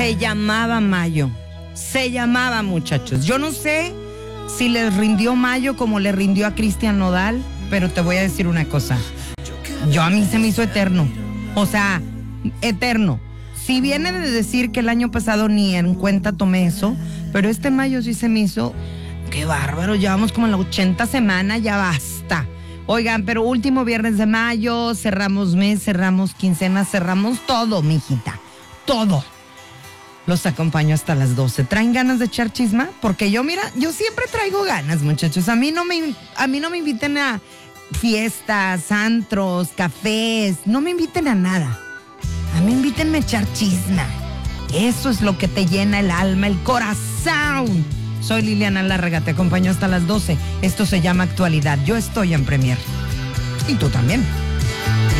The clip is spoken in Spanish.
Se llamaba Mayo. Se llamaba, muchachos. Yo no sé si les rindió Mayo como le rindió a Cristian Nodal, pero te voy a decir una cosa. A mí se me hizo eterno. O sea, eterno. Si viene de decir que el año pasado ni en cuenta tomé eso, pero este Mayo sí se me hizo... ¡Qué bárbaro! Llevamos como en la 80 semana, ya basta. Oigan, pero último viernes de mayo, cerramos mes, cerramos quincena, cerramos todo, mijita. Todo. Los acompaño hasta las 12. ¿Traen ganas de echar chisma? Porque yo siempre traigo ganas, muchachos. A mí no me inviten a fiestas, antros, cafés. No me inviten a nada. A mí invítenme a echar chisma. Eso es lo que te llena el alma, el corazón. Soy Liliana Lárraga, te acompaño hasta las 12. Esto se llama Actualidad. Yo estoy en Premier. Y tú también.